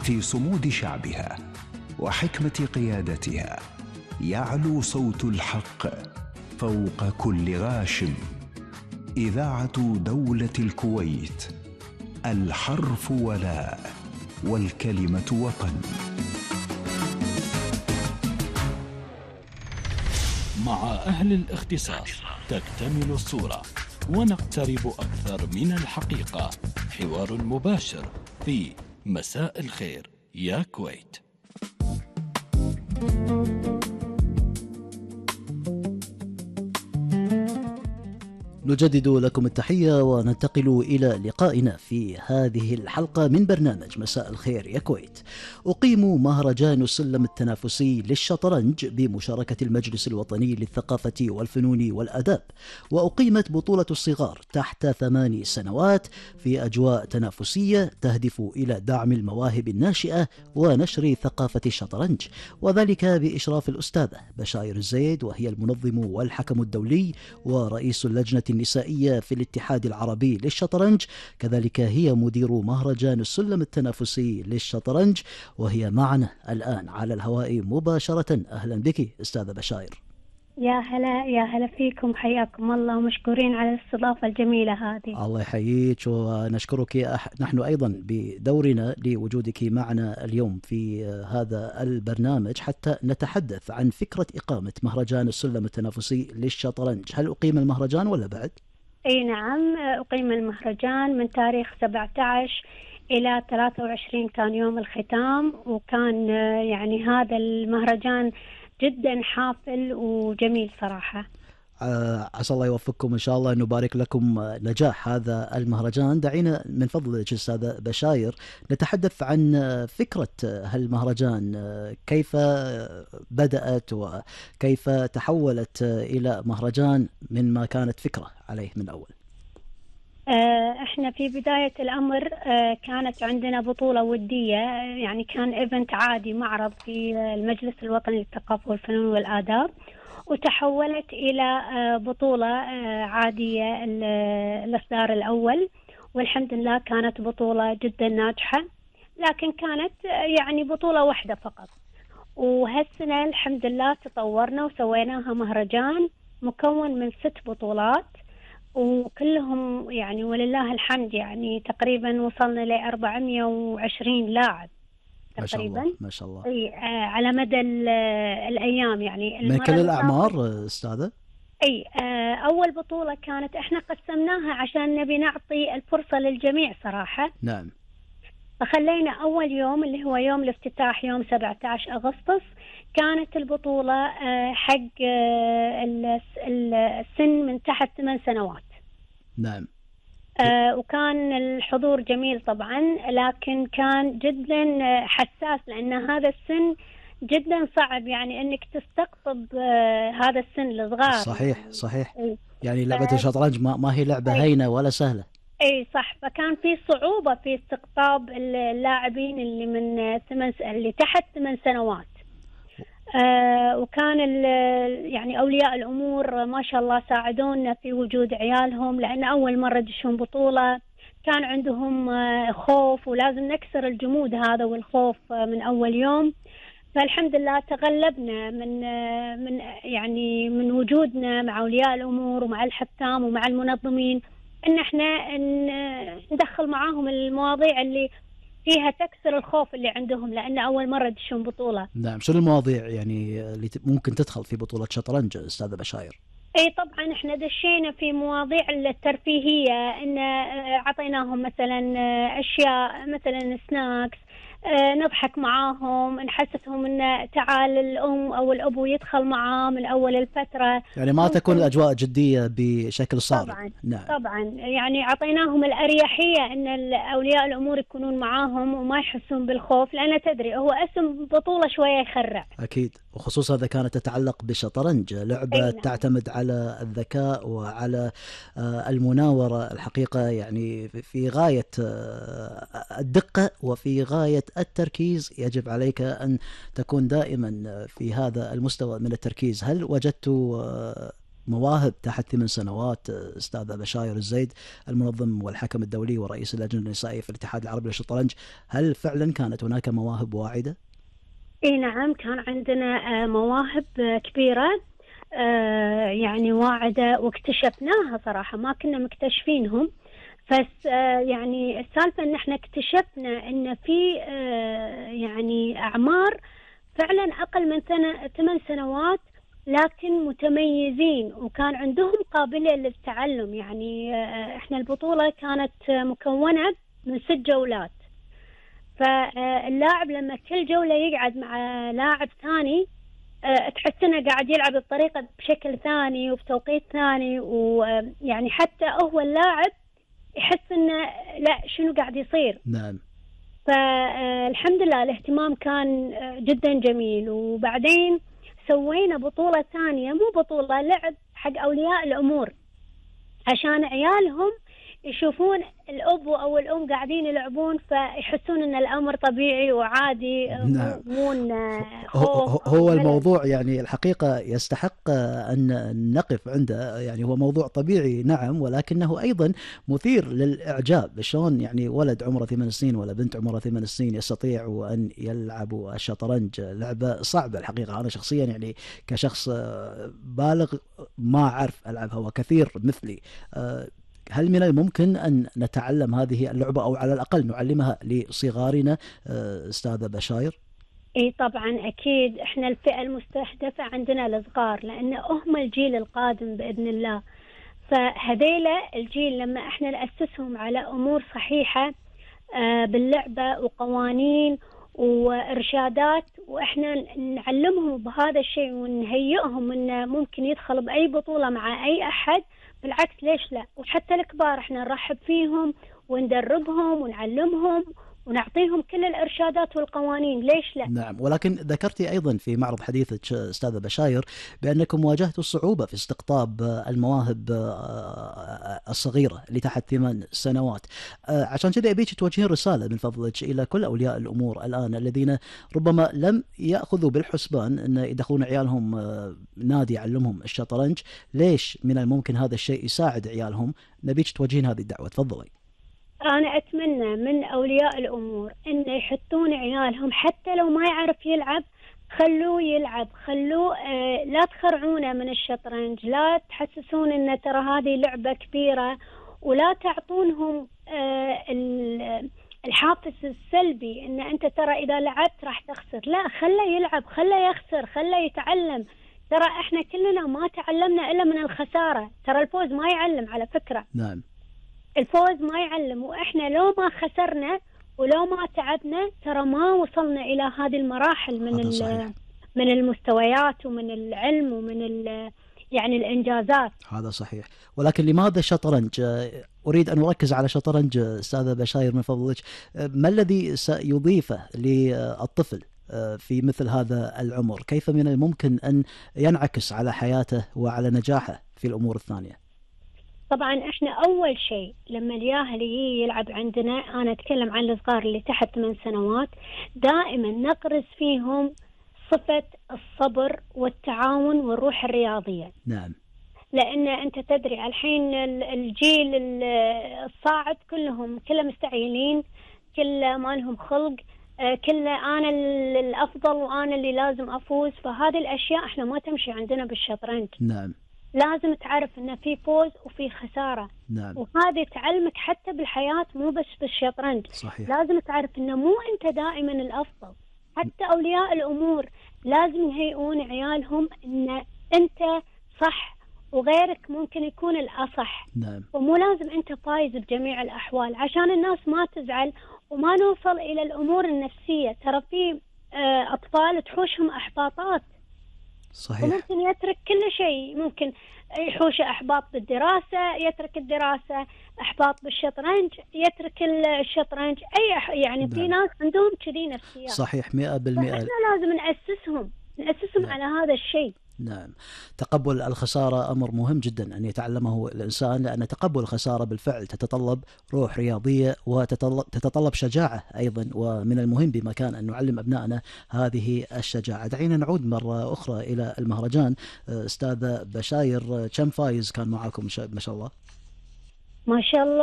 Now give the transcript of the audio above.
في صمود شعبها وحكمة قيادتها يعلو صوت الحق فوق كل غاشم. إذاعة دولة الكويت، الحرف ولاء والكلمة وطن. مع أهل الاختصاص تكتمل الصورة ونقترب أكثر من الحقيقة. حوار مباشر في مساء الخير يا كويت. نجدد لكم التحية وننتقل إلى لقائنا في هذه الحلقة من برنامج مساء الخير يا كويت. أقيم مهرجان السلم التنافسي للشطرنج بمشاركة المجلس الوطني للثقافة والفنون والآداب، وأقيمت بطولة الصغار تحت 8 سنوات في أجواء تنافسية تهدف إلى دعم المواهب الناشئة ونشر ثقافة الشطرنج، وذلك بإشراف الأستاذة بشاير الزيد، وهي المنظم والحكم الدولي ورئيس اللجنة النسائية في الاتحاد العربي للشطرنج، كذلك هي مدير مهرجان السلم التنافسي للشطرنج، وهي معنا الآن على الهواء مباشرة. أهلا بك أستاذة بشاير. يا هلا فيكم، حياكم الله ومشكورين على الاستضافة الجميلة هذه. الله يحييك ونشكرك نحن أيضا بدورنا لوجودك معنا اليوم في هذا البرنامج حتى نتحدث عن فكرة إقامة مهرجان السلم التنافسي للشطرنج. هل أقيم المهرجان ولا بعد؟ أي نعم، أقيم المهرجان من تاريخ 17 إلى 23 كان يوم الختام، وكان يعني هذا المهرجان جدا حافل وجميل صراحة. عسى الله يوفقكم إن شاء الله، أن نبارك لكم نجاح هذا المهرجان. دعينا من فضلك أستاذة بشاير نتحدث عن فكرة هالمهرجان، كيف بدأت وكيف تحولت إلى مهرجان من ما كانت فكرة عليه من أول. احنا في بداية الأمر كانت عندنا بطولة ودية، يعني كان ايفنت عادي، معرض في المجلس الوطني للثقافة والفنون والآداب، وتحولت إلى بطولة عادية الإصدار الأول، والحمد لله كانت بطولة جدا ناجحة، لكن كانت يعني بطولة واحدة فقط. وهالسنة الحمد لله تطورنا وسويناها مهرجان مكون من 6 بطولات، وكلهم يعني ولله الحمد يعني تقريبا وصلنا ل 420 لاعب تقريبا. ما شاء الله. على مدى الأيام يعني. من كل الأعمار أستاذة؟ أي أول بطولة كانت إحنا قسمناها عشان نبي نعطي الفرصة للجميع صراحة. نعم. فخلينا أول يوم اللي هو يوم الافتتاح يوم 17 أغسطس كانت البطولة حق السن من تحت 8 سنوات. نعم. وكان الحضور جميل طبعا، لكن كان جدا حساس لأن هذا السن جدا صعب يعني أنك تستقطب هذا السن الصغار. صحيح. يعني لعبة الشطرنج ما هي لعبة هينة ولا سهلة. اي صح، فكان في صعوبة في استقطاب اللاعبين اللي من اللي تحت 8 سنوات. وكان يعني أولياء الأمور ما شاء الله ساعدونا في وجود عيالهم، لأن أول مرة يدشون بطولة كان عندهم خوف، ولازم نكسر الجمود هذا والخوف من أول يوم. فالحمد لله تغلبنا من يعني من وجودنا مع أولياء الأمور ومع الحكام ومع المنظمين، إن إحنا ندخل معاهم المواضيع اللي فيها تكسر الخوف اللي عندهم، لأن أول مرة يدشون بطولة. نعم. شو المواضيع يعني اللي ممكن تدخل في بطولة شطرنج أستاذة بشاير؟ اي طبعا احنا دشينا في مواضيع الترفيهية، ان عطيناهم مثلا اشياء مثلا سناكس، نضحك معاهم، نحسسهم ان تعال الام او الابو يدخل معاه من اول الفترة، يعني ما تكون الاجواء جدية بشكل صارم. طبعا. نعم. طبعا يعني عطيناهم الاريحية ان اولياء الامور يكونون معاهم وما يحسون بالخوف، لان تدري هو اسم بطولة شوية يخرع. اكيد، وخصوصا اذا كانت تتعلق بالشطرنج، لعبة تعتمد على الذكاء وعلى المناورة الحقيقة، يعني في غاية الدقة وفي غاية التركيز. يجب عليك أن تكون دائما في هذا المستوى من التركيز. هل وجدت مواهب تحت 8 سنوات. أستاذ بشاير الزيد، المنظم والحكم الدولي ورئيس اللجنة النسائية في الاتحاد العربي للشطرنج، هل فعلا كانت هناك مواهب واعدة؟ اي نعم، كان عندنا مواهب كبيرة يعني واعدة، واكتشفناها صراحة، ما كنا مكتشفينهم. بس يعني السالفة ان احنا اكتشفنا ان في يعني اعمار فعلا اقل من 8 سنوات لكن متميزين وكان عندهم قابلية للتعلم. يعني احنا البطولة كانت مكونة من 6 جولات، فاللاعب لما كل جولة يقعد مع لاعب ثاني تحس انه قاعد يلعب الطريقة بشكل ثاني وبتوقيت ثاني، ويعني حتى هو اللاعب يحس انه لا شنو قاعد يصير. نعم. فالحمد لله الاهتمام كان جدا جميل. وبعدين سوينا بطولة ثانية، مو بطولة، لعب حق أولياء الأمور عشان عيالهم يشوفون الأب أو الأم قاعدين يلعبون فيحسون أن الأمر طبيعي وعادي. نعم. مو هو الموضوع يعني الحقيقة يستحق أن نقف عنده، يعني هو موضوع طبيعي نعم، ولكنه أيضا مثير للإعجاب. شلون يعني ولد عمره 8 سنين ولا بنت عمرها 8 سنين يستطيعوا أن يلعبوا الشطرنج؟ لعبة صعبة الحقيقة. أنا شخصيا يعني كشخص بالغ ما أعرف ألعبها وكثير مثلي. هل من الممكن أن نتعلم هذه اللعبة أو على الأقل نعلمها لصغارنا أستاذة بشاير؟ اي طبعا اكيد، احنا الفئة المستهدفة عندنا الصغار لان هم الجيل القادم باذن الله. فهذيلا الجيل لما احنا نأسسهم على امور صحيحة باللعبة وقوانين وارشادات، واحنا نعلمهم بهذا الشيء ونهيئهم انه ممكن يدخل باي بطولة مع اي احد، بالعكس ليش لا. وحتى الكبار احنا نرحب فيهم وندربهم ونعلمهم ونعطيهم كل الإرشادات والقوانين، ليش لا؟ نعم. ولكن ذكرتي أيضا في معرض حديثك أستاذة بشاير بأنكم واجهتوا الصعوبة في استقطاب المواهب الصغيرة اللي تحت 8 سنوات. عشان كذا أبيك توجهين رسالة من فضلك إلى كل أولياء الأمور الآن الذين ربما لم يأخذوا بالحسبان أن يدخلون عيالهم نادي يعلمهم الشطرنج. ليش من الممكن هذا الشيء يساعد عيالهم؟ نبيك توجهين هذه الدعوة، تفضلي. أنا أتمنى من أولياء الأمور إن يحطون عيالهم حتى لو ما يعرف يلعب، خلوه يلعب، خلوه لا تخرعونه من الشطرنج، لا تحسسون إن ترى هذه لعبة كبيرة، ولا تعطونهم الحافز السلبي إن أنت ترى إذا لعبت راح تخسر. لا، خله يلعب، خله يخسر، خله يتعلم. ترى إحنا كلنا ما تعلمنا إلا من الخسارة، ترى الفوز ما يعلم على فكرة. نعم. الفوز ما يعلم، وإحنا لو ما خسرنا ولو ما تعبنا ترى ما وصلنا إلى هذه المراحل من المستويات ومن العلم ومن يعني الإنجازات. هذا صحيح. ولكن لماذا الشطرنج؟ أريد أن أركز على شطرنج أستاذة بشاير من فضلك. ما الذي سيضيفه للطفل في مثل هذا العمر؟ كيف من الممكن أن ينعكس على حياته وعلى نجاحه في الأمور الثانية؟ طبعا احنا اول شيء لما الياهل يلعب عندنا، انا اتكلم عن الصغار اللي تحت 8 سنوات، دائما نغرس فيهم صفة الصبر والتعاون والروح الرياضية. نعم. لان انت تدري الحين الجيل الصاعد كلهم مستعجلين، كله ما لهم خلق، كله انا الافضل وانا اللي لازم افوز. فهذه الاشياء احنا ما تمشي عندنا بالشطرنج. نعم. لازم تعرف ان في فوز وفي خسارة. نعم. وهذه تعلمك حتى بالحياة، مو بس بالشطرنج. صحيح. لازم تعرف انه مو انت دائما الافضل. حتى اولياء الامور لازم يهيئون عيالهم ان انت صح وغيرك ممكن يكون الاصح. نعم. ومو لازم انت فايز بجميع الاحوال، عشان الناس ما تزعل وما نوصل الى الامور النفسية. ترى في اطفال تحوشهم احباطات. صحيح. وممكن يترك كل شيء، ممكن يحوش أحباط بالدراسة، يترك الدراسة، أحباط بالشطرنج، يترك الشطرنج، يعني في ناس عندهم كذي نفسيات. صحيح 100%. فإحنا لازم نأسسهم على هذا الشيء. نعم، تقبل الخسارة أمر مهم جدا أن يتعلمه الإنسان، لأن تقبل الخسارة بالفعل تتطلب روح رياضية وتتطلب شجاعة أيضا، ومن المهم بمكان أن نعلم أبنائنا هذه الشجاعة. دعينا نعود مرة أخرى إلى المهرجان. أستاذة بشاير، كم فايز كان معكم ما شاء الله؟ ما شاء الله